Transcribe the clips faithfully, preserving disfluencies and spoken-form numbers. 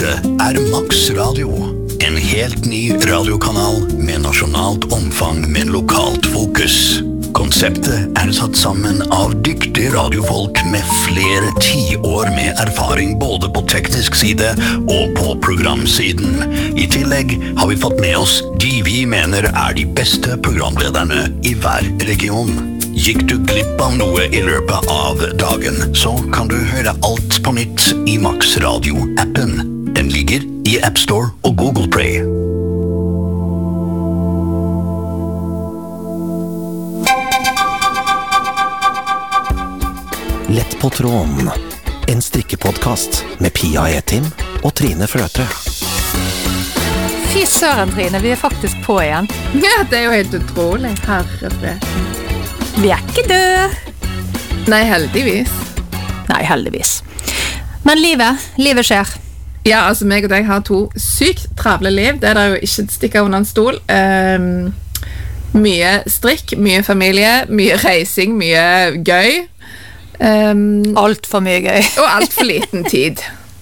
Dette er Max Radio, en helt ny radiokanal med nasjonalt omfang med lokalt fokus. Konseptet er satt sammen av dyktige radiofolk med flere tiår med erfaring både på teknisk side og på programsiden. I tillegg har vi fått med oss de vi mener er de beste programlederne i hver region. Gikk du glipp av noe i løpet av dagen, så kan du høre alt på nytt i Max Radio-appen. Den ligger i App Store og Google Play. Lett på tråden. En strikkepodcast med Pia Etim og Trine Fløte. Fy søren, Trine, vi er faktisk på igjen. Ja, det er jo helt utrolig. Herre. Vi er ikke døde. Nei, heldigvis. Nei, heldigvis. Men livet, livet skjer. Ja, altså meg og deg har to sykt travle liv. Det er der jo ikke stikket under en stol. Um, mye strikk, mye familie, mye reising, mye gøy. Um, alt for mye gøy. Og alt for liten tid.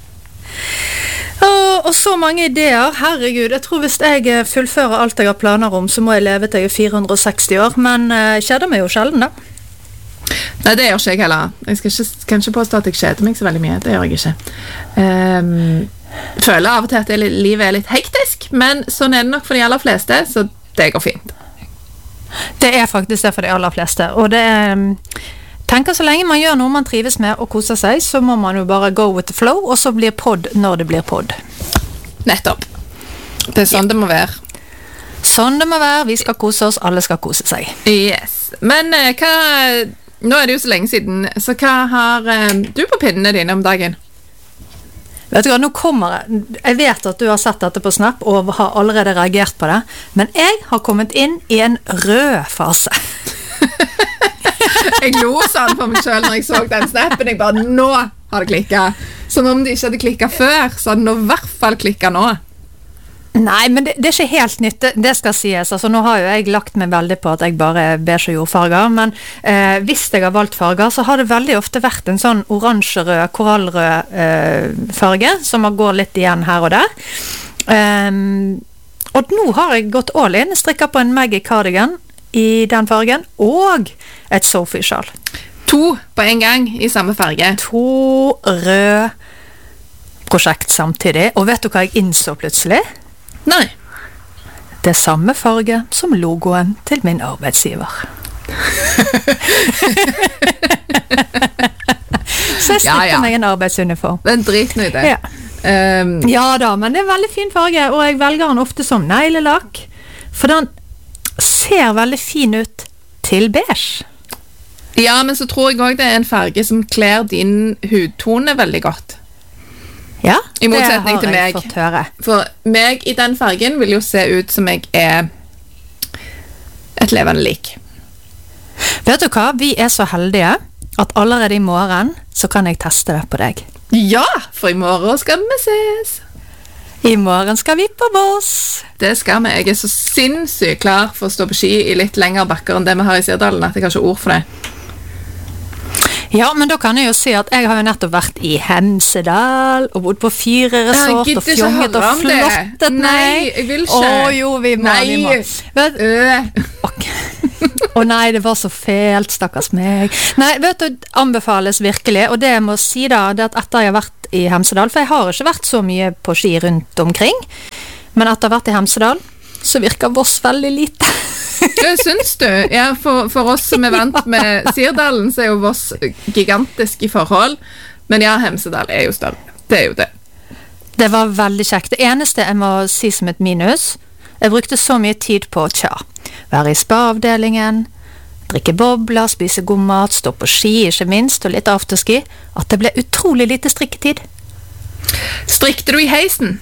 og, og så mange ideer. Herregud, jeg tror hvis jeg fullfører alt jeg har planer om, så må jeg leve til jeg er fire hundre og seksti år. Men uh, kjeder meg jo sjelden da. Nei, det gjør ikke jeg heller. Jeg skal ikke, kan ikke påstå at jeg kjeder meg så veldig mye. Det gjør jeg ikke. Um, føler av og til at det, livet er litt hektisk, men sånn er det nok for de aller fleste, så det går fint. Det er faktisk det for de aller fleste. Og det er... Um, tenker så lenge man gjør noe man trives med og koser seg, så må man jo bare go with the flow, og så blir podd når det blir podd. Nettopp. Det er sånn ja. Det må være. Sånn det må være. Vi skal kose oss, alle skal kose seg. Yes. Men eh, hva... Nå er det jo så lenge siden, så hva har eh, du på pinnene dine om dagen? Vet du hva, nå kommer jeg. Jeg vet at du har sett dette på Snap og har allerede reagert på det, men jeg har kommet inn i en rød fase. Jeg lo sånn for meg selv når jeg så den snappen. Jeg bare, nå har det klikket. Som om det ikke hadde klikket før, så hadde det i hvert fall klikket nå. Nei, men det, det er ikke helt nytt, det, det skal sies. Altså, nå har jo jeg lagt meg veldig på at jeg bare er beige og jordfarger, men eh, hvis jeg har valgt farger, så har det veldig ofte vært en sånn oransjerød, korallrød eh, farge, som går litt igjen her og der. Um, og nå har jeg gått all in, strikket på en Maggie cardigan i den fargen, og et Sophie-sjal. To på en gang i samme farge. To rød prosjekt samtidig, og vet du hva jeg innså plutselig? Nei. Det er samme farge som logoen til min arbeidsgiver. Så jeg strikker ja, ja. meg en arbeidsuniform. Det er en dritnøyde. Ja. Um, ja da, men det er veldig fin farge, og jeg velger den ofte som neglelakk, for den ser veldig fin ut til beige. Ja, men så tror jeg også det er en farge som kler din hudtone veldig godt. Ja, I motsetning det har til meg. jeg fått høre. For meg i den fargen vil jo se ut som jeg er et levende lik. Vet du hva? Vi er så heldige at allerede i morgen så kan jeg teste det på deg. Ja, for i morgen skal vi ses. I morgen skal vi på Voss. Det skal vi. Jeg er så sinnssykt klar for å stå på ski i litt lengre bakker enn det vi har i Sirdalen, at jeg har ikke ord for det. Ja, men da kan jeg jo si at jeg har jo nettopp vært i Hemsedal og bodd på fire resort og fjonget og flottet. Nei, jeg vil ikke. Å jo, vi må. Nei, vi må. Vet, okay. Å nei, det var så fælt, stakkars meg. Nei, vet du, anbefales virkelig, og det jeg må si da, det at etter jeg har vært i Hemsedal, for jeg har ikke vært så mye på ski rundt omkring, men etter jeg har vært i Hemsedal, så virker Voss veldig lite. Det syns du? Ja, for, for oss som er vant med Sirdalen, så er jo Voss gigantisk i forhold, men ja, Hemsedal er jo større. Det er jo det. Det var veldig kjekt. Det eneste jeg må si som et minus, jeg brukte så mye tid på tja, være i spa-avdelingen, drikke bobler, spise god mat, stå på ski, ikke minst, og litt afterski, at det ble utrolig lite strikketid. Strikte du i heisen?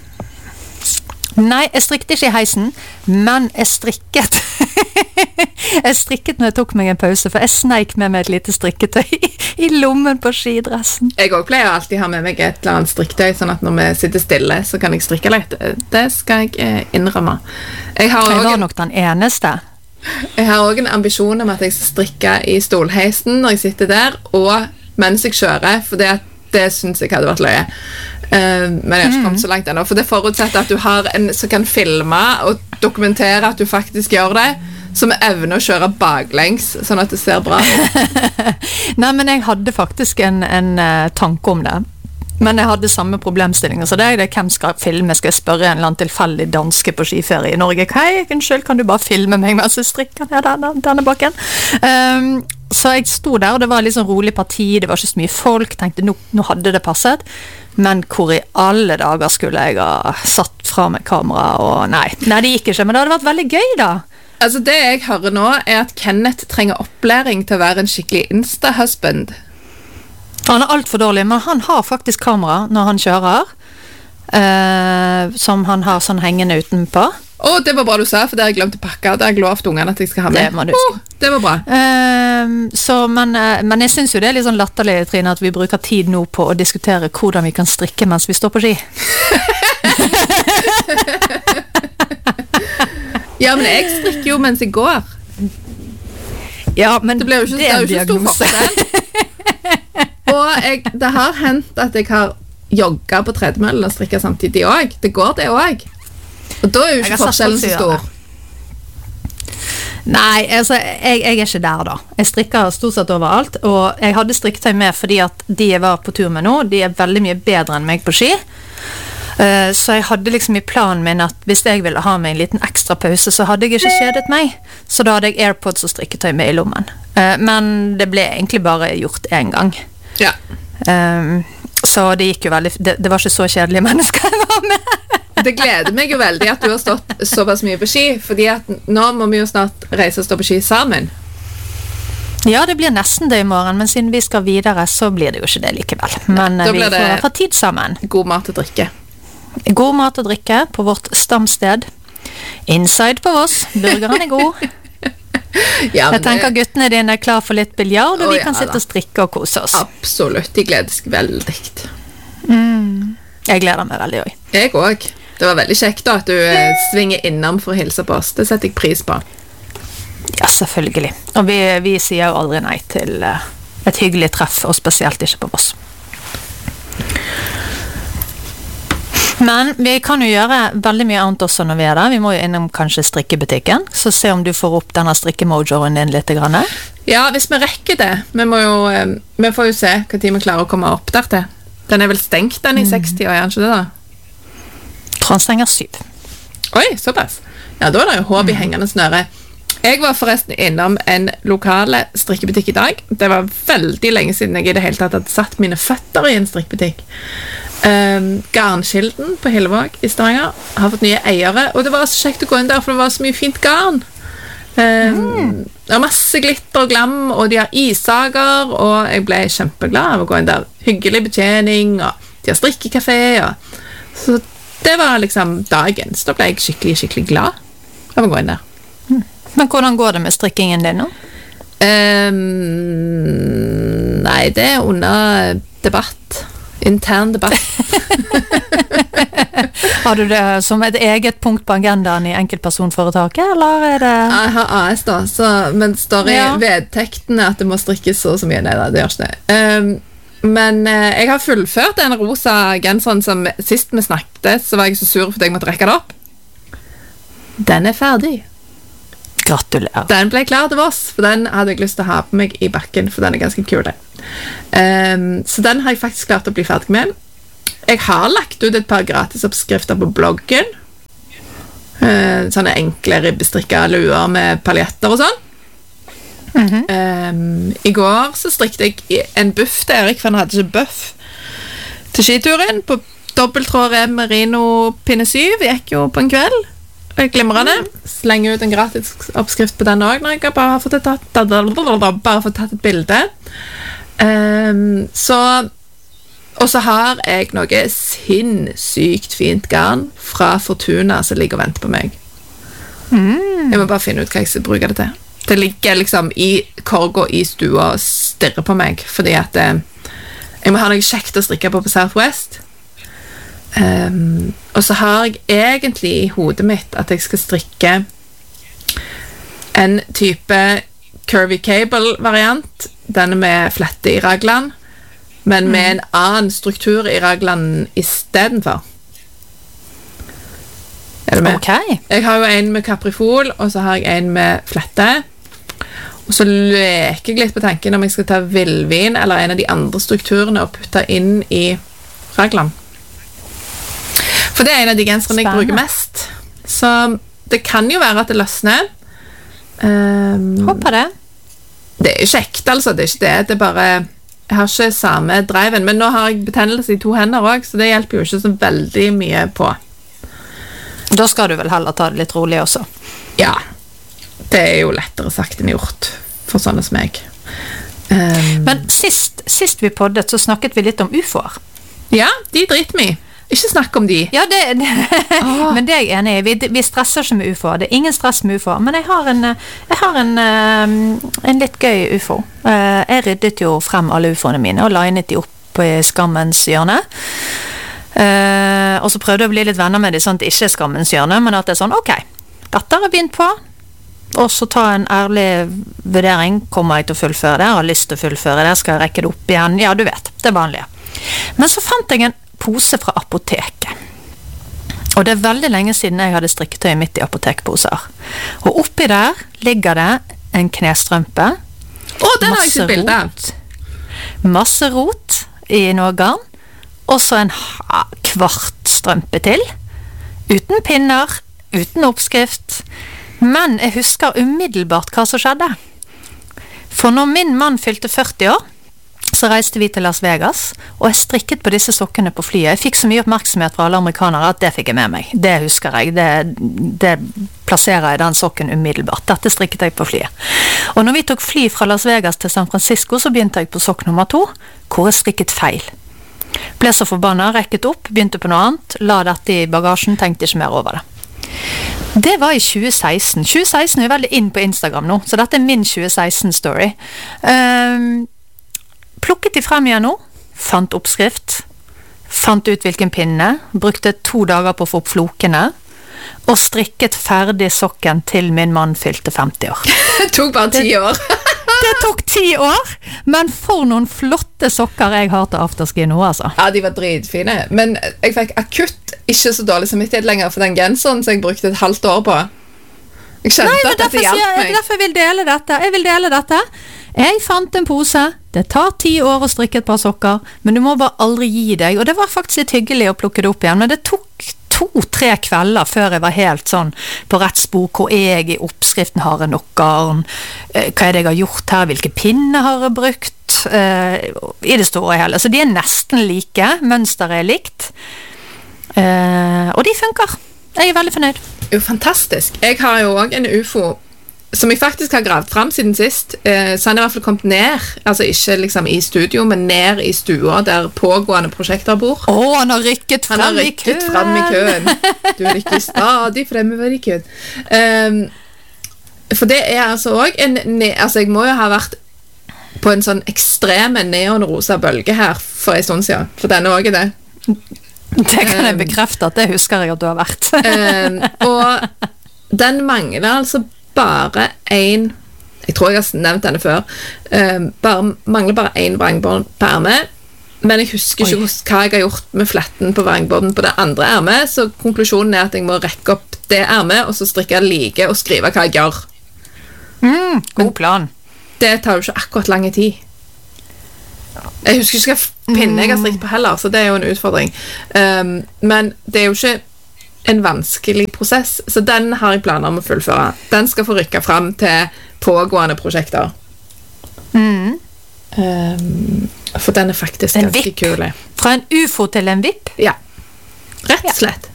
Nei, jeg strikket ikke i heisen, men jeg strikket. Jeg strikket når jeg tok meg en pause, for jeg sneik med meg et lite strikketøy i lommen på skidressen. Jeg også pleier alltid å ha med meg et eller annet strikketøy, sånn at når vi sitter stille, så kan jeg strikke litt. Det skal jeg innrømme. Jeg, har jeg var en, nok den eneste. Jeg har også en ambisjon om at jeg skal strikke i stolheisen når jeg sitter der, og mens jeg kjører, for det at det synes jeg hadde vært løye. Uh, men jeg har ikke kommet så langt ennå, for det forutsetter at du har en som kan filme og dokumentere at du faktisk gjør det, som evner å kjøre baklengs, sånn at det ser bra ut. Nei, men jeg hadde faktisk en, en uh, tanke om det. Men jeg hadde samme problemstillinger, så det er det, hvem skal filme? Skal jeg spørre en eller annen tilfeldig danske på skiferie i Norge? Hei, unnskyld, kan du bare filme meg mens jeg strikker ned denne, denne bakken? Um, så jeg sto der, og det var litt sånn rolig parti, det var ikke så mye folk, tenkte, nå, nå hadde det passet. Men hvor i alle dager skulle jeg ha satt fra meg kamera, og nei, nei, det gikk ikke, men det hadde vært veldig gøy da. Altså, det jeg hører nå er at Kenneth trenger opplæring til å være en skikkelig Insta-husband. Han er alt for dårlig, men han har faktisk kamera når han kjører, eh, som han har sånn hengende utenpå. Å, det var bra du sa, for det har jeg glemt å pakke. Det har jeg lovt ungene at jeg skal ha med. Det må du oh, det var bra. Eh, så, men, men jeg synes jo det er litt sånn latterlig, Trine, at vi bruker tid nå på å diskutere hvordan vi kan strikke mens vi står på ski. Ja, men jeg strikker jo mens jeg går. Ja, men det ble jo ikke, det er jo ikke stor forskjell. Og jeg, det har hendt at jeg har jogget på tredemøllen og strikket samtidig også. Det går det også. Og da er jo ikke forskjellen så stor. Nei, altså, jeg, jeg er ikke der da. Jeg strikker stort sett overalt, og jeg hadde strikketøy med fordi at de jeg var på tur med nå, de er veldig mye bedre enn meg på ski. Uh, så jeg hadde liksom i planen min at hvis jeg ville ha meg en liten ekstra pause, så hadde jeg ikke kjedet meg. Så da hadde jeg AirPods og strikketøy med i lommen. Uh, men det ble egentlig bare gjort en gang. Ja. Um, så det gikk jo veldig, det, det var ikke så kjedelige mennesker jeg var med. Det gleder meg jo veldig at du har stått såpass mye på ski, fordi at nå må vi jo snart reise og stå på ski sammen. Ja, det blir nesten det i morgen, men siden vi skal videre, så blir det jo ikke det likevel. Men ja, vi får i hvert fall tid sammen. God mat og drikke. God mat og drikke på vårt stamsted. Inside på Voss. Burgeren er god. Ja, jeg tenker det... guttene dine er klar for litt biljard, og oh, vi kan ja, sitte og strikke og kose oss. Absolutt, de gleder seg veldig. Mm. Jeg gleder meg veldig også. Jeg også. Det var veldig kjekt da, at du eh, svinger innom for å hilse på oss. Det setter jeg pris på. Ja, selvfølgelig. Og vi, vi sier jo aldri nei til uh, et hyggelig treff, og spesielt ikke på Voss. Men vi kan jo gjøre veldig mye annet også når vi er der. Vi må jo innom kanskje strikkebutikken, så se om du får opp denne strikkemojoen din litt grann. Ja, hvis vi rekker det. Vi, må jo, vi får jo se hva tid vi klarer å komme opp der til. Den er vel stengt den i seksti, og er den ikke det da? Tror han stenger syv. Oi, såpass. Ja, da er det jo håp i hengende snøre. Jeg var forresten innom en lokale strikkebutikk i dag. Det var veldig lenge siden jeg i det hele tatt hadde satt mine føtter i en strikkebutikk. Um, Garnskilden på Hillevåg i Stavanger har fått nye eiere, og det var så kjekt å gå inn der, for det var så mye fint garn. Um, mm. Det var masse glitter og glam, og de har isager, og jeg ble kjempeglad av å gå inn der. Hyggelig betjening, og de har strikkekafé, og så det var liksom dagen. Så da ble jeg skikkelig, skikkelig glad av å gå inn der. Mm. Men hvordan går det med strikkingen din nå? Um, nei, det er under debatt. Intern debatt. Har du det som et eget punkt på agendaen i enkeltpersonforetaket, eller er det... Jeg har A S da, så, men står i ja. vedtektene at det må strikkes så, så mye. Nei da, det gjør ikke det. Um, men uh, jeg har fullført den rosa genseren som sist vi snakket, så var jeg så sur fordi jeg måtte rekke det opp. Den er ferdig. Gratulerer. Den ble klar til oss, for den hadde jeg lyst til å ha på meg i bakken, for den er ganske kul. Um, så den har jeg faktisk klart å bli ferdig med. Jeg har lagt ut et par gratisoppskrifter på bloggen. Uh, sånne enkle ribbestrikka luer med paljetter og sånn. Mm-hmm. um, I går så strikket jeg en buff til Erik, for han hadde ikke buff til skituren, på dobbelttråd merino pinne syv. Jeg gikk jo på en kveld. Jeg glimrende. Slenger ut en gratis oppskrift på den også, når jeg bare har fått tatt, bare fått tatt et bilde. Um, så, og så har jeg noe sinnssykt fint garn fra Fortuna som ligger og venter på meg. Mm. Jeg må bare finne ut hva jeg skal bruke det til. Det ligger liksom i korga i stua og stirrer på meg, fordi at eh, jeg må ha noe kjekt å strikke på på Southwest. Um, og så har jeg egentlig i hodet mitt at jeg skal strikke en type curvy cable variant, denne med flette i raglan, men med en annen struktur i raglan i stedet for. Er du med? Ok. Jeg har jo en med kaprifol, og så har jeg en med flette. Og så leker jeg litt på tanken om jeg skal ta villvin eller en av de andre strukturene og putte inn i raglan. For det er en av de genserne jeg bruker mest. Så det kan jo være at det løsner. Um, Håper det. Det er jo kjekt, altså. Det er ikke det. Det er bare... Jeg har ikke samme driven, men nå har jeg betennelse i to hender også, så det hjelper jo ikke så veldig mye på. Da skal du vel heller ta det litt rolig også. Ja. Det er jo lettere sagt enn gjort for sånne som meg. Um, Men sist, sist vi poddet, så snakket vi litt om U F O-er. ja, de driter meg. Ikke snakk om de. Ja, det, det Åh. men det er jeg enig i. Vi, vi stresser ikke med U F O-er. Det er ingen stress med U F O-er. Men jeg har en, jeg har en, en litt gøy U F O. Jeg ryddet jo frem alle U F O-ene mine og linet de opp i skammens hjørne. Og så prøvde jeg å bli litt venner med de, sånn at det ikke er skammens hjørne, men at det er sånn, ok, dette har jeg begynt på. Og så ta en ærlig vurdering. Kommer jeg til å fullføre det? Jeg har lyst til å fullføre det. Skal jeg rekke det opp igjen? Ja, du vet. Det er vanlige. Men så fant jeg en pose fra apoteket. Og det er veldig lenge siden jeg hadde strikketøy midt i apotekposer. Og oppi der ligger det en knestrømpe. Å, den har jeg sett bilde av. Masse rot i noe garn. Og så en kvart strømpe til. Uten pinner, uten oppskrift. Men jeg husker umiddelbart hva som skjedde. For når min mann fylte førti år, så reiste vi til Las Vegas, og jeg strikket på disse sokkene på flyet. Jeg fikk så mye oppmerksomhet fra alle amerikanere at det fikk jeg med meg. Det husker jeg. Det, det plasserer jeg den sokken umiddelbart. Dette strikket jeg på flyet. Og når vi tok fly fra Las Vegas til San Francisco, så begynte jeg på sokk nummer to, hvor jeg strikket feil. Ble så forbannet, rekket opp, begynte på noe annet, la dette i bagasjen, tenkte ikke mer over det. Det var i tjue seksten. tjue seksten er veldig inn på Instagram nå, så dette er min tjue seksten-story. Um, plukket de frem igjen nå, fant oppskrift, fant ut hvilken pinne, brukte to dager på å få opp flokene, og strikket ferdig sokken til min mann fylte femti år. Det tok bare ti år. Det tok ti år, men for noen flotte sokker jeg har til afterski nå, altså. Ja, de var dritfine, men jeg fikk akutt ikke så dårlig samvittighet lenger for den genseren som jeg brukte et halvt år på. Jeg kjente Nei, at dette hjalp meg. Derfor jeg vil dele dette. Jeg vil dele dette. Jeg fant en pose. Det tar ti år å strikke et par sokker, men du må bare aldri gi deg. Og det var faktisk litt hyggelig å plukke det opp igjen, men det tok to-tre kvelder før jeg var helt sånn på rett spor, hvor jeg i oppskriften har en nok garn, hva er det jeg har gjort her, hvilke pinner har jeg brukt, i det store og hele. Så de er nesten like, mønsteret er likt, og de funker. Jeg er veldig fornøyd. Jo, fantastisk. Jeg har jo også en U F O som jeg faktisk har gravd frem siden sist. Eh, så han er i hvert fall kommet ned, altså ikke liksom i studio, men ned i stua der pågående prosjekter bor. Å, han har rykket frem, han har rykket i, frem i køen. Du rykker stadig fremover i køen. Um, for det er altså også en, altså jeg må jo ha vært på en sånn ekstreme neonrosa bølge her for en stund siden, for denne også er det. Det kan jeg bekrefte at det husker jeg at du har vært. um, og den mangler altså bare en, jeg tror jeg har nevnt denne før, um, bare, mangler bare en vrangbånd på ermet, men jeg husker ikke hva jeg har gjort med fletten på vrangbånden på det andre ermet, så konklusjonen er at jeg må rekke opp det ermet, og så strikke like og skrive hva jeg gjør. Mm, god plan. Det tar jo ikke akkurat lange tid. Jeg husker ikke hva pinne jeg har strikket på heller, så det er jo en utfordring. Um, men det er jo ikke en vanskelig prosess, så den har jeg planer om å fullføre. Den skal få rykke frem til pågående prosjekter. Mm. Um, for den er faktisk en ganske vipp. kul. Fra en U F O til en vipp? Ja, rett og slett.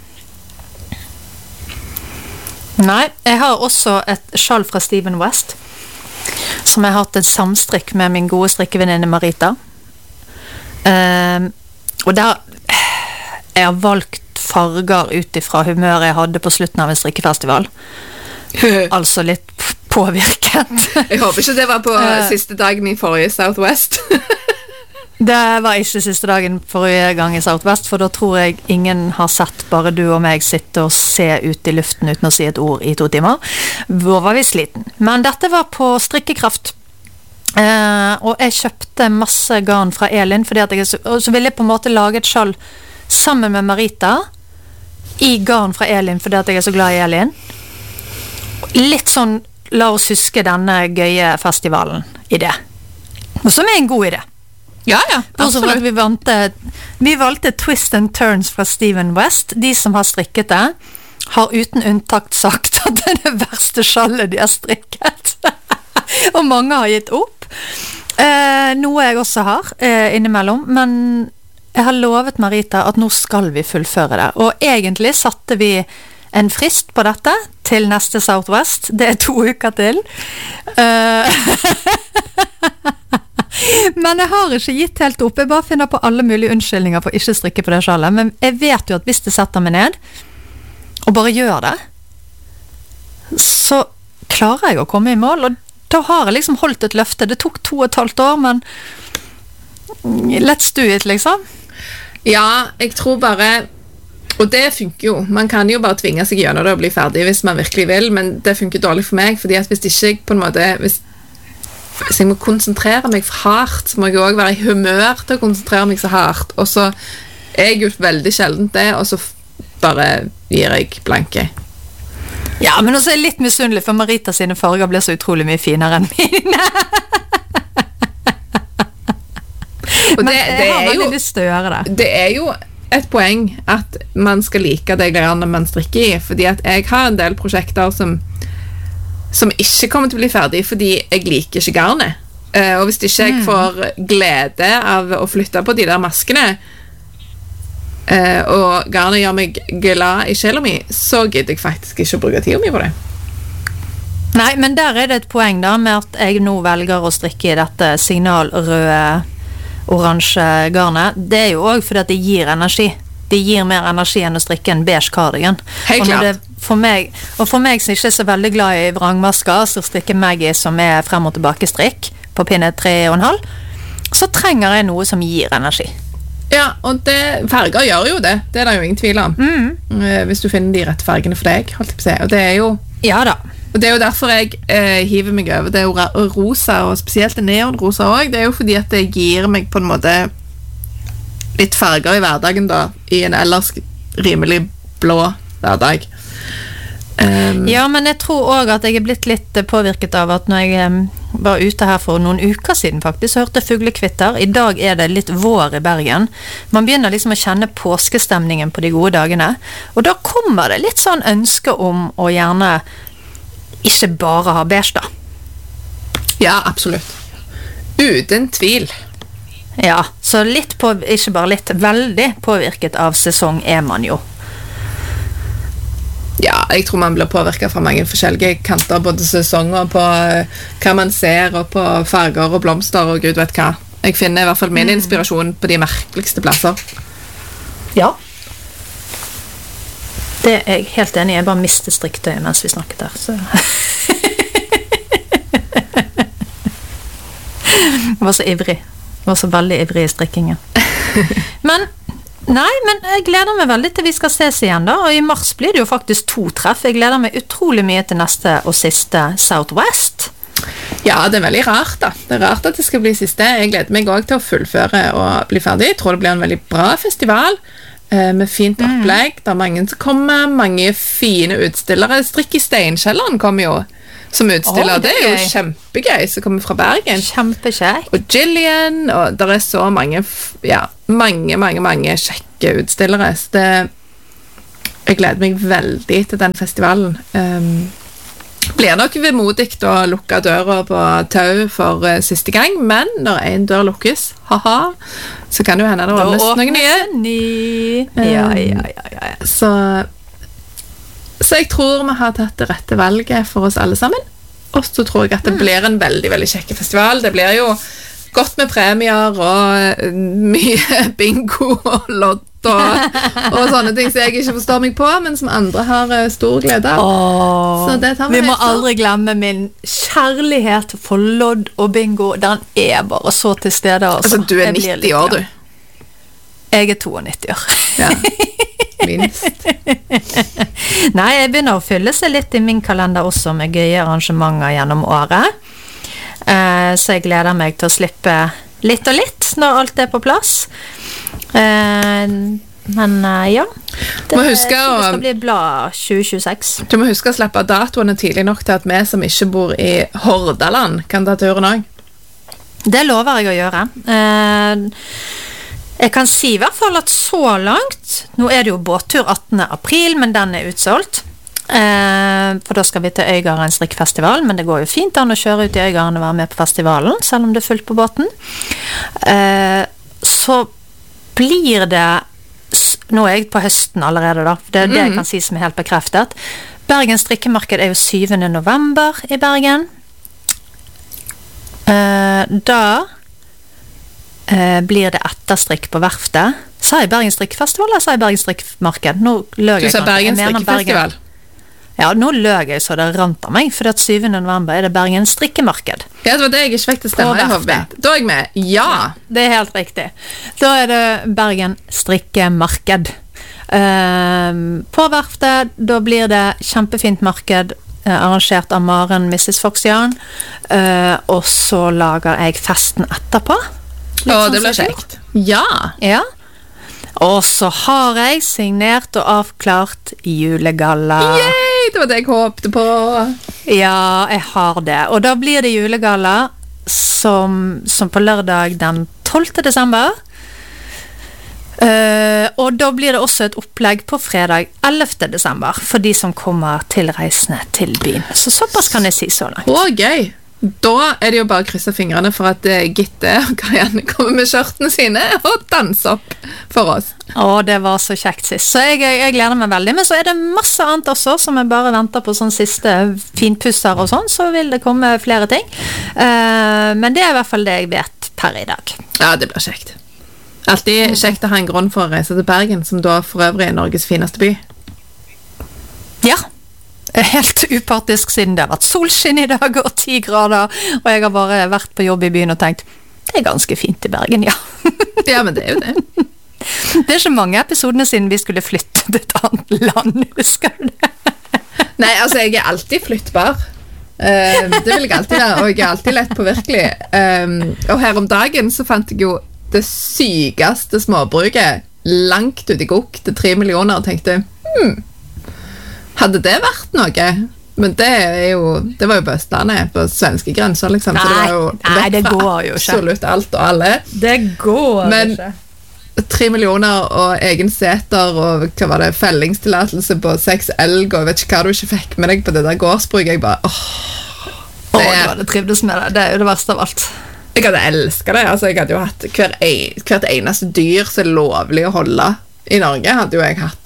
Nei, jeg har også et skjall fra Steven West, som jeg har hatt en samstrikk med min gode strikkevenninne Marita. Um, og der jeg har valgt farger ut ifra humøret jeg hadde på slutten av en strikkefestival. Altså litt påvirket. Jeg håper ikke det var på uh, siste dagen i forrige Southwest. Det var ikke siste dagen forrige gang i Southwest, for da tror jeg ingen har sett bare du og meg sitte og se ut i luften uten å si et ord i to timer. Hvor var vi sliten. Men dette var på strikkekraft. Uh, og jeg kjøpte masse garn fra Elin, fordi at jeg, så, og så ville jeg på en måte lage et skjold sammen med Marita, i garn fra Elin, fordi at jeg er så glad i Elin. Litt sånn, la oss huske denne gøye festivalen i det. Og som er en god idé. Ja, ja, absolutt. Vi valgte, vi valgte Twist and Turns fra Steven West. De som har strikket det, har uten unntak sagt at det er det verste skjoldet de har strikket. Og mange har gitt opp. Eh, noe jeg også har eh, innimellom, men jeg har lovet Marita at nå skal vi fullføre det. Og egentlig satte vi en frist på dette til neste Southwest. Det er to uker til. Eh, men jeg har ikke gitt helt opp. Jeg bare finner på alle mulige unnskyldninger for ikke strikke på det skjoldet. Men jeg vet jo at hvis det setter meg ned, og bare gjør det, så klarer jeg å komme i mål, og da har jeg liksom holdt et løfte. Det tok to og et halvt år, men let's do it, liksom. Ja, jeg tror bare, og det funker jo, man kan jo bare tvinge seg gjennom det og bli ferdig hvis man virkelig vil, men det funker dårlig for meg, fordi at hvis ikke jeg på en måte, hvis, hvis jeg må konsentrere meg for hardt, så må jeg jo også være i humør til å konsentrere meg så hardt, og så er jeg jo veldig sjeldent det, og så bare gir jeg blanke. Ja, men også er jeg litt misunnelig, for Marita sine farger blir så utrolig mye finere enn mine. Og det, men jeg det har er veldig jo, lyst til å gjøre det. Det er jo et poeng at man skal like det garnet man strikker i, fordi at jeg har en del prosjekter som, som ikke kommer til å bli ferdig, fordi jeg liker ikke garnet. Uh, og hvis ikke jeg får glede av å flytte på de der maskene, Uh, og garnet gjør meg glad i sjela mi, så gidder jeg faktisk ikke å bruke tida mi på det. Nei, men der er det et poeng da, med at jeg nå velger å strikke i dette signalrøde oransje garnet. Det er jo også fordi at det gir energi. Det gir mer energi enn å strikke en beige cardigan. Helt klart. Det, for meg, og for meg som ikke er så veldig glad i vrangmasker, så strikker Maggie som er frem og tilbake strikk på pinne tre og en halv, så trenger jeg noe som gir energi. Ja, og det, farger gjør jo det. Det er det jo ingen tvil om. Mm. Hvis du finner de rette fargene for deg, holdt jeg på å si. Og det er jo, ja da. Og det er jo derfor jeg eh, hiver meg over. Det er jo rosa, og spesielt neonrosa også. Det er jo fordi at det gir meg på en måte litt farger i hverdagen da, i en ellers rimelig blå hverdag. Um, ja, men jeg tror også at jeg er blitt litt påvirket av at når jeg um, var ute her for noen uker siden faktisk, så hørte jeg fuglekvitter. I dag er det litt vår i Bergen. Man begynner liksom å kjenne påskestemningen på de gode dagene. Og da kommer det litt sånn ønske om å gjerne ikke bare ha beige da. Ja, absolutt. Uten tvil. Ja, så litt på, ikke bare litt, veldig påvirket av sesong er man jo. Ja, jeg tror man blir påvirket fra mange forskjellige kanter, både sesonger på hva man ser, og på farger og blomster, og gud vet hva. Jeg finner i hvert fall min inspirasjon på de merkeligste plasser. Ja. Det er jeg helt enig i. Jeg bare mistet striktøyet mens vi snakket her, så... Jeg var så ivrig. Jeg var så veldig ivrig i strikkingen. Men... Nei, men jeg gleder meg veldig til vi skal ses igjen da, og i mars blir det jo faktisk to treff. Jeg gleder meg utrolig mye til neste og siste Southwest. Ja, det er veldig rart da. Det er rart at det skal bli siste. Jeg gleder meg også til å fullføre og bli ferdig. Jeg tror det blir en veldig bra festival, eh, med fint opplegg. Det er mange som kommer, mange fine utstillere. Strikk i Steinkjelleren kommer jo som utstiller. Oh, det, er det er jo kjempegøy, som kommer fra Bergen. Kjempekjekt. Og Gillian, og der er så mange, ja, mange, mange, mange kjekke utstillere. Så det, jeg gleder meg veldig til den festivalen. Um, blir nok vemodig å lukke døra på tau for uh, siste gang, men når en dør lukkes, haha, så kan det jo hende det åpnes noen nye. Ny. Um, ja, ja, ja, ja. Så... Så jeg tror vi har tatt det rette valget for oss alle sammen. Og så tror jeg at det blir en veldig, veldig kjekke festival. Det blir jo godt med premier og mye bingo og lodd og, og sånne ting som jeg ikke forstår meg på, men som andre har stor glede av. Åh, så det tar vi vi må helt aldri glemme min kjærlighet for lodd og bingo. Den er bare så til stede. Altså, altså du er nitti år, du. Jeg er nittito år. Ja, minst. Nei, jeg begynner å fylle seg litt i min kalender også med gøye arrangementer gjennom året. Eh, så jeg gleder meg til å slippe litt og litt når alt er på plass. Eh, men eh, ja, det, må huske det skal å, bli blad tjue tjueseks. Du må huske å slippe datoene tidlig nok til at vi som ikke bor i Hordaland kan ta turen også. Det lover jeg å gjøre. Eh, jeg kan si i hvert fall at så langt, nå er det jo båttur attende april, men den er utsolgt. Eh, for da skal vi til Øygarden strikkfestival, men det går jo fint an å kjøre ut i Øygarden og være med på festivalen, selv om det er fullt på båten. Eh, så blir det, nå er jeg på høsten allerede da, det er det jeg kan si som er helt bekreftet. Bergen strikkemarked er jo syvende november i Bergen. Eh, da eh, blir det etterstrikk på verftet. Sa jeg Bergen strikkefestival, eller sa jeg Bergen strikkmarked? Nå løg jeg. Du sa Bergen strikkefestival. Ja, nå løg jeg så det rant av meg, for at syvende november er det Bergen strikkemarked. Ja, det var det jeg ikke fikk til stemme i hodet. Da er jeg med. Ja! Ja, det er helt riktig. Da er det Bergen strikkemarked. Eh, på verftet, da blir det kjempefint marked, eh, arrangert av Maren missus Foxian, eh, og så lager jeg festen etterpå. Litt Å, sånn det blir som i fjor. kjekt. Ja! Ja. Og så har jeg signert og avklart julegalla. Yay! Det var det jeg håpte på. Ja, jeg har det. Og da blir det julegalla som, som på lørdag den tolvte desember. Uh, og da blir det også et opplegg på fredag ellevte desember for de som kommer tilreisende til byen. Så såpass kan jeg si så langt. Å, gøy! Da er det jo bare å krysse fingrene for at eh, Gitte og Karianne kommer med skjørtene sine og danser opp for oss. Å, det var så kjekt sist. Så jeg, jeg gleder meg veldig. Men så er det masse annet også som jeg bare venter på sånn siste finpusser og sånn, så vil det komme flere ting. Uh, men det er i hvert fall det jeg vet per i dag. Ja, det blir kjekt. Alltid kjekt å ha en grunn for å reise til Bergen, som da for øvrig er Norges fineste by. Ja, helt upartisk siden det har vært solskinn i dag og ti grader, og jeg har bare vært på jobb i byen og tenkt, det er ganske fint i Bergen, ja. Ja, men det er jo det. Det er ikke mange episodene siden vi skulle flytte til et annet land, husker du det? Nei, altså, jeg er alltid flyttbar. Uh, det vil jeg alltid være, og jeg er alltid lett på virkelig. Um, og her om dagen så fant jeg jo det sykeste småbruket langt ut i gokk til tre millioner og tenkte, hmm, hadde det vært noe? Men det er jo, det var jo på Østlandet, på svenske grenser, liksom. Nei, så det var jo nei, det går jo ikke. Absolutt alt og alle. Det går Men ikke. tre millioner og egen seter og hva var det, fellingstillatelse på seks elg og vet ikke hva du ikke fikk med deg på det der gårdsbruket. Jeg bare, åh, Åh, du hadde trivdes med det. Det er jo det verste av alt. jeg hadde elsket det. Altså, jeg hadde jo hatt hver, en, hvert eneste dyr som er lovlig å holde i Norge, hadde jo jeg hatt.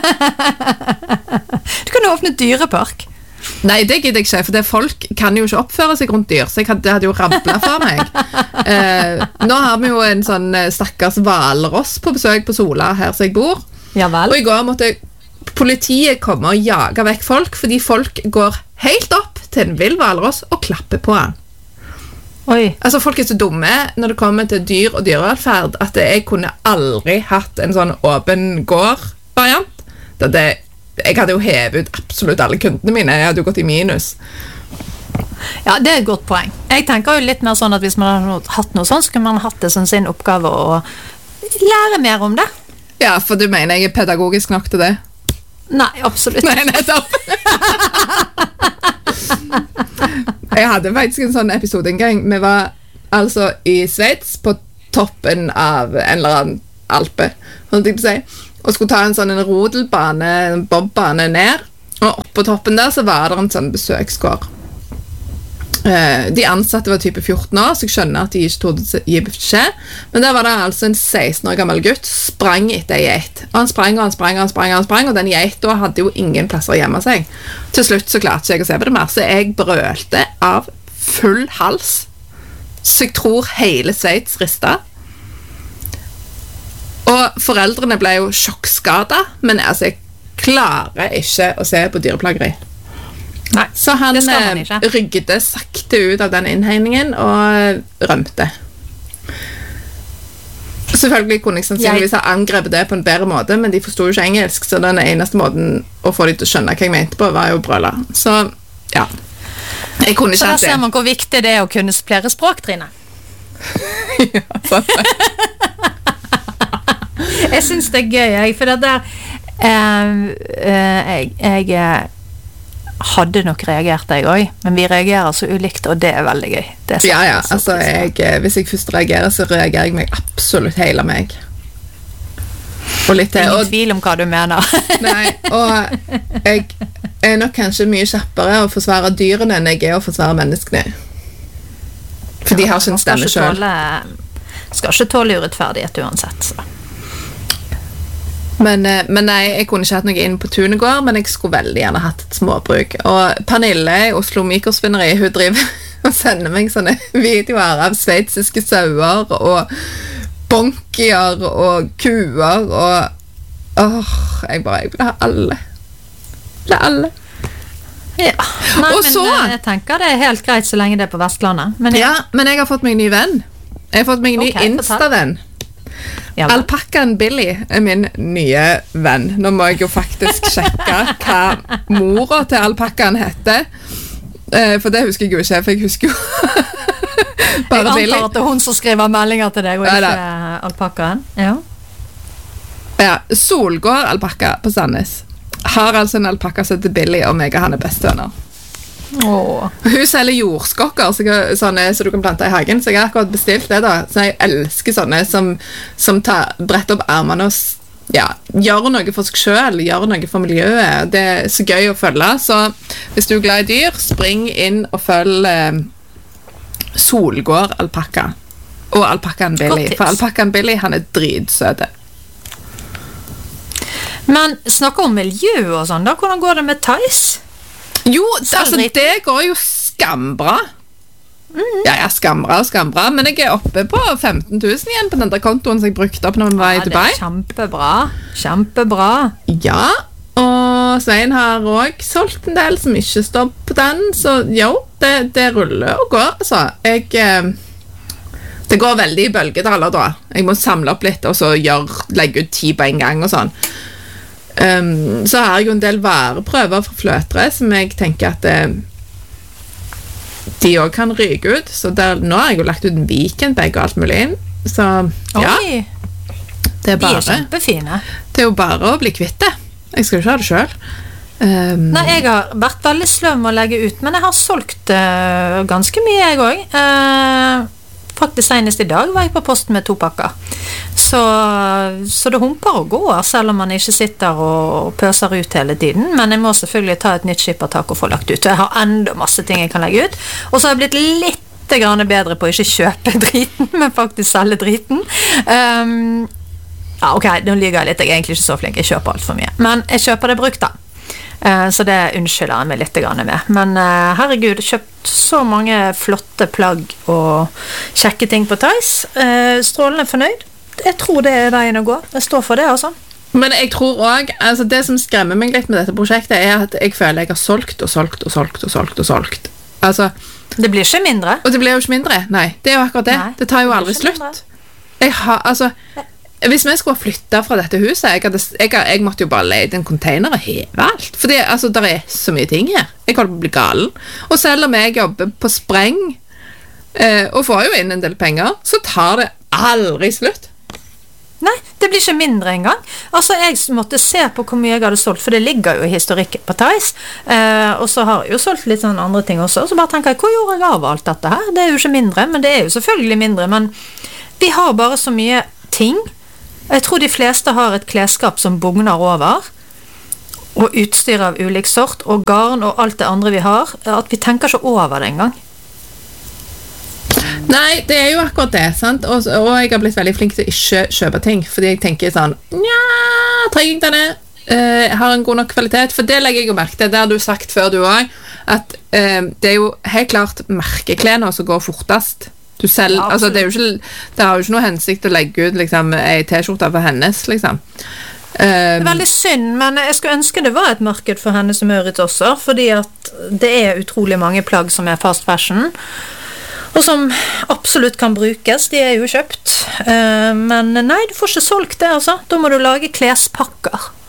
Du kan jo åpne dyrepark. Nei, det gidder jeg ikke, for det folk kan jo ikke oppføre seg rundt dyr, så jeg hadde, det hadde jo rablet for meg. Eh, nå har vi jo en sånn stakkars hvalross på besøk på Sola, her som jeg bor. Ja vel. Og i går måtte politiet komme og jage vekk folk, fordi folk går helt opp til en vill hvalross og klapper på han. Oi. Altså, folk er så dumme når det kommer til dyr og dyrevelferd, at jeg kunne aldri hatt en sånn åpen gård-variant. Det, det, jeg hadde jo hevet ut absolutt alle kundene mine. Jeg hadde jo gått i minus. Ja, det er et godt poeng. Jeg tenker jo litt mer sånn at hvis man hadde hatt noe sånn, så kunne man hatt det som sin oppgave å lære mer om det. Ja, for du mener jeg er pedagogisk nok til det? Nei, absolutt. Nei, nettopp. Jeg hadde faktisk en sånn episode en gang. Vi var altså i Sveits på toppen av en eller annen alpe, sånn å si, og skulle ta en sånn en rodelbane, en bobbane ned, og oppe på toppen der så var det en sånn besøksgård. Eh, de ansatte var type fjorten år, så jeg skjønner at de ikke trodde å gi beskjed, men der var det altså en seksten år gammel gutt sprang etter en geit, og han sprang og han sprang og han sprang og han sprang, og den geita hadde jo ingen plasser å gjemme seg. Til slutt så klarte jeg å se på det mer, så jeg brølte av full hals, så jeg tror hele Sveits ristet. Og foreldrene ble jo sjokkskadet, men altså, jeg klarer ikke å se på dyreplageri. Nei, så han det skal man ikke. rygget sakte ut av den innhegningen og rømte. Selvfølgelig kunne jeg sannsynligvis ha angrepet det på en bedre måte, men de forstod jo ikke engelsk, så den eneste måten å få de til å skjønne hva jeg mente på var jo å brøle. Så, ja. Jeg kunne Så ikke der hatt det. ser man hvor viktig det er å kunne flere språk, Trine. Ja, sant det. Jeg synes det er gøy, jeg, for det der eh, eh, jeg, jeg hadde nok reagert jeg også, men vi reagerer så ulikt, og det er veldig gøy. Det er Ja, ja, så altså jeg, hvis jeg først reagerer, så reagerer jeg meg absolutt hele meg. Og litt til, Ingen og tvil om hva du mener. Nei, og jeg er nok kanskje mye kjappere å forsvare dyrene enn jeg er å forsvare menneskene. For de har ikke en stemme selv. Skal ikke tåle urettferdighet uansett. Så. Men, men nei, jeg kunne ikke hatt noe inn på Tunegård, men jeg skulle veldig gjerne hatt et småbruk. Og Pernille i Oslo Mikrosvinneri, hun driver og sender meg sånne videoer av sveitsiske sauer og bonkier og kuer og åh, jeg bare, jeg vil ha alle. Det er alle. Ja. Nei, Og men så- jeg tenker det er helt greit så lenge det er på Vestlandet. Men Ja, men jeg har fått meg en ny venn. Jeg har fått meg en ny Ok, fortell. Insta-venn. ja, Alpakkaen Billy er min nye venn. Nå må jeg jo faktisk sjekke hva mora til alpakkaen heter. Eh, For det husker jeg jo ikke, for jeg husker jo jeg bare antar Billy. at det er hun som skriver meldinger til deg, og Nei, ikke nei. alpakkaen. Ja. Ja, Solgård alpakka på Sandnes har altså en alpakka som heter Billy, og meg og han er bestevenner. Åh. Hun selger jordskokker så, jeg, sånne, så du kan plante i hagen, så jeg har akkurat bestilt det da. Så jeg elsker sånne som, som tar, bretter opp armene og s- ja, gjør noe for seg selv, gjør noe for miljøet. Det er så gøy å følge. Så hvis du er glad i dyr, spring inn og følg eh, Solgård alpakka. Og alpakkaen Billy. tips. For alpakkaen Billy, han er dritsøte. Men snakker om miljø og sånn, da hvordan går det med Thais? Jo, altså, Selvdriten. det går jo skambra. Ja, ja, skambra og skambra, men jeg er oppe på femten tusen igjen på den der kontoen som jeg brukte opp når vi var i Ja, det Dubai. er kjempebra. Kjempebra. Ja, og Svein har også solgt en del som ikke står på den, så jo, det, det ruller og går, altså. Jeg, eh, det går veldig i bølgedaler da. Jeg må samle opp litt, og så gjør, legge ut ti på en gang og sånn. Um, så har jeg jo en del vareprøver fra fløtere som jeg tenker at eh, de også kan ryke ut, så der, nå har jeg jo lagt ut en weekendbag og alt mulig inn, så ja, Oi, det er de er bare, kjempefine. det er jo bare å bli kvitt det. Jeg skal jo ikke ha det selv. Um, Nei, jeg har vært veldig sløv med å legge ut, men jeg har solgt uh, ganske mye, jeg også. Uh, faktisk senest i dag var jeg på posten med to pakker. Så, så det humper og går, selv om man ikke sitter og pøser ut hele tiden. Men jeg må selvfølgelig ta et nytt skippertak og få lagt ut. Og jeg har enda masse ting jeg kan legge ut. Og så har jeg blitt litt grann bedre på å ikke kjøpe driten, men faktisk selge driten. Um, ja, ok, nå lyver jeg litt. Jeg er egentlig ikke så flink. Jeg kjøper alt for mye. Men jeg kjøper det brukt da. Uh, så det unnskylder jeg meg litt grann med. Men uh, herregud, jeg har kjøpt så mange flotte plagg og kjekke ting på Thais. Uh, strålende fornøyd. Jeg tror det er veien å gå. Jeg står for det også. Men jeg tror også, altså det som skremmer meg litt med dette prosjektet er at jeg føler jeg har solgt og solgt og solgt og solgt og solgt. Altså, Det blir ikke mindre. og det blir jo ikke mindre. Nei, det er jo akkurat det. Nei, det tar jo det blir aldri ikke slutt. mindre. Jeg har, altså, hvis vi skulle ha flyttet fra dette huset, jeg, hadde, jeg, jeg måtte jo bare leie en container og heve alt. Fordi altså, der er så mye ting her. Jeg holder på å bli galen. Og selv om jeg jobber på spreng eh, og får jo inn en del penger, så tar det aldri slutt. Nei, det blir ikke mindre engang. Altså, jeg måtte se på hvor mye jeg hadde solgt, for det ligger jo i historikken på Thais. Eh, og så har jeg jo solgt litt sånn andre ting også. Og så bare tenker jeg, hvor gjorde jeg av alt dette her? Det er jo ikke mindre, men det er jo selvfølgelig mindre. Men vi har bare så mye ting. Jeg tror de fleste har et klesskap som bugner over. Og utstyr av ulik sort, og garn og alt det andre vi har. At vi tenker ikke over det engang. Nei, det er jo akkurat det, sant? Og, og jeg har blitt veldig flink til å ikke kjøpe ting, fordi jeg tenker sånn, nja, trenger jeg denne? Eh, jeg har en god nok kvalitet, for det legger jeg jo merke til, det har du sagt før du også, at eh, det er jo helt klart merkeklærne som går fortest. Du selv, Ja, altså det er jo ikke, det har jo ikke noe hensikt å legge ut liksom, en t-skjorte for hennes, liksom. Det Eh, er veldig synd, men jeg skulle ønske det var et marked for Hennes og Mauritz også, fordi at det er utrolig mange plagg som er fast fashion, og som absolutt kan brukes. De er jo kjøpt. Eh, men nei, du får ikke solgt det, altså. Da må du lage klespakker.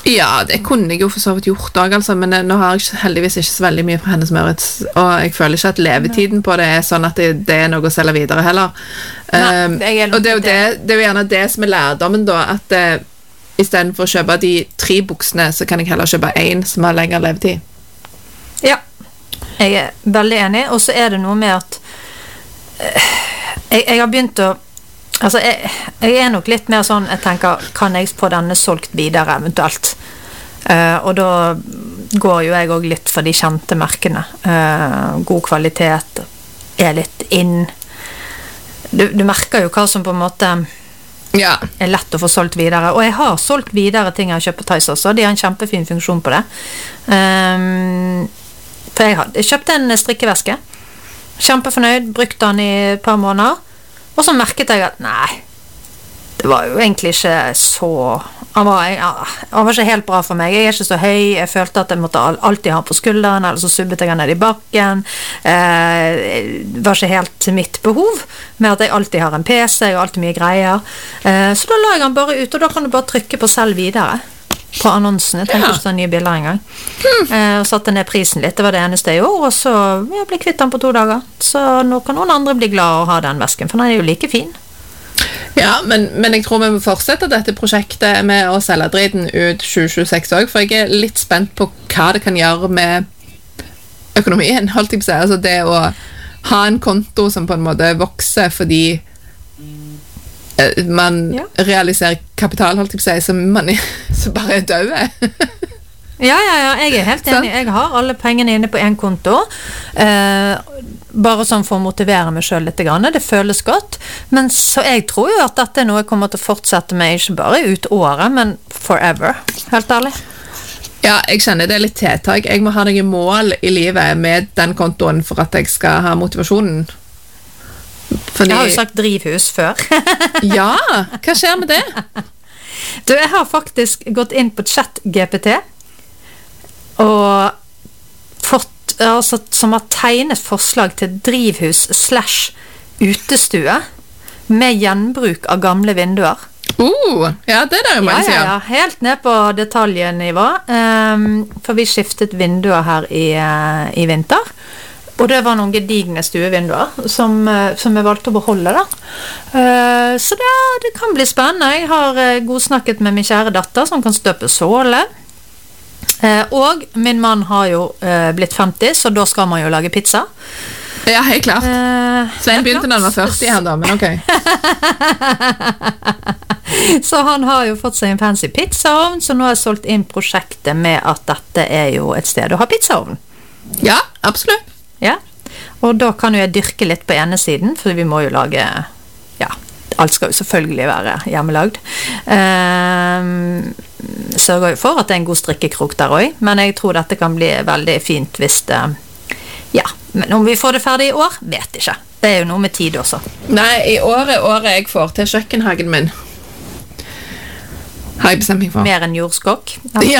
Ja, det kunne jeg jo for så vidt gjort også, altså, men nå har jeg heldigvis ikke så veldig mye fra Hennes Mauritz, og jeg føler ikke at levetiden på det er sånn at det, det er noe å selge videre heller. Nei, um, det er og det er, jo det, det er jo gjerne det som er lærdommen da, at uh, i stedet for å kjøpe de tre buksene, så kan jeg heller kjøpe en som har lengre levetid. Ja, jeg er veldig enig, og så er det noe med at uh, jeg, jeg har begynt å altså jeg, jeg er nok litt mer sånn, jeg tenker, kan jeg få denne solgt videre eventuelt? Uh, og da går jo jeg også litt for de kjente merkene. Uh, god kvalitet, er litt inn. Du, du merker jo hva som på en måte ja. er lett å få solgt videre. Og jeg har solgt videre ting jeg har kjøpt på Theis også. De har en kjempefin funksjon på det. Um, for jeg, had, jeg kjøpte en strikkeveske. Kjempefornøyd, brukte den i et par måneder. Og så merket jeg at nei, det var jo egentlig ikke så han var, han var ikke helt bra for meg. Jeg er ikke så høy, jeg følte at jeg måtte alltid ha på skulderen, eller så subbet jeg ned i bakken. Eh, det var ikke helt mitt behov, med at jeg alltid har en P C og alltid mye greier. Eh, så da la jeg den bare ut, og da kan du bare trykke på selv videre på annonsen. Jeg tenkte ja. ikke så nye bilder en gang. Hmm. Eh, og satte ned prisen litt, det var det eneste jeg gjorde, og så jeg ble kvitt den på to dager. Så nå kan noen andre bli glad å ha den vesken, for den er jo like fin. Ja, men, men jeg tror vi må fortsette dette prosjektet med å selge driten ut tjue tjueseks også, for jeg er litt spent på hva det kan gjøre med økonomien, holdt jeg på å si. Altså det å ha en konto som på en måte vokser fordi man ja. realiserer kapital, holdt jeg på å si, som, man er, som bare er døde. ja, ja, ja, jeg er helt enig. Jeg har alle pengene inne på en konto, eh, bare sånn for å motivere meg selv litt grann. Det føles godt, men så jeg tror jo at dette er noe jeg kommer til å fortsette med, ikke bare ut året, men forever, helt ærlig. Ja, jeg kjenner det er litt tiltak. Jeg må ha noen mål i livet med den kontoen for at jeg skal ha motivasjonen. Fordi... Jeg har jo sagt drivhus før. ja, hva skjer med det? Du, jeg har faktisk gått inn på ChatGPT og fått, altså, som har tegnet forslag til drivhus slash utestue med gjenbruk av gamle vinduer. Uh, ja, det der er mange ja, ja, ja, helt ned på detaljnivå. Um, for vi skiftet vinduer her i, uh, i vinter. Og det var noen gedigne stuevinduer som, som jeg valgte å beholde da. Uh, så det, det kan bli spennende. Jeg har uh, godsnakket med min kjære datter som kan støpe såle. Uh, og min mann har jo uh, blitt femti, så da skal man jo lage pizza. Ja, helt klart. Uh, Svein begynte når han var førti her da, men ok. Så han har jo fått seg en fancy pizzaovn, så nå har jeg solgt inn prosjektet med at dette er jo et sted å ha pizzaovn. Ja, absolutt. Ja, og da kan jo jeg dyrke litt på ene siden, for vi må jo lage, ja, alt skal jo selvfølgelig være hjemmelagd. Um, sørger jo for at det er en god strikkekrok der også, men jeg tror dette kan bli veldig fint hvis det, ja, men om vi får det ferdig i år, vet ikke. Det er jo noe med tid også. Nei, i år er året jeg får til kjøkkenhagen min. Har jeg bestemt meg for. Mer enn jordskokk? Ja.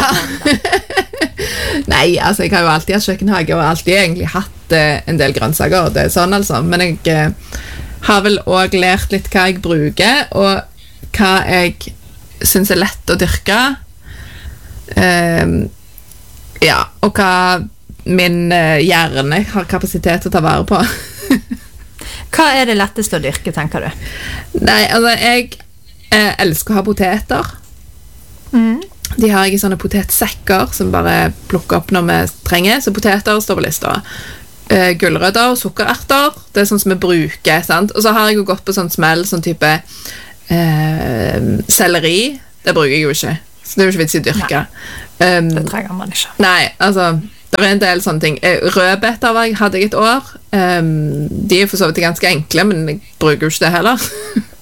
Nei, altså jeg har jo alltid hatt kjøkkenhage og alltid egentlig hatt eh, en del grønnsaker, det er sånn altså, men jeg eh, har vel også lært litt hva jeg bruker og hva jeg synes er lett å dyrke eh, ja, og hva min eh, hjerne har kapasitet til å ta vare på. Hva er det letteste å dyrke, tenker du? Nei, altså jeg eh, elsker å ha poteter. Mm. De har jeg i sånne potetsekker som bare plukker opp når vi trenger, så poteter står på lista. Uh, gulrøtter, sukkererter, det er sånn som vi bruker, sant? Og så har jeg jo gått på sånn smell, sånn type uh, selleri, det bruker jeg jo ikke, så det er jo ikke vits i dyrke. Um, det trenger man ikke. Nei, altså, det er en del sånne ting. Rødbeter hadde jeg et år, um, de er for så vidt ganske enkle, men jeg bruker jo ikke det heller.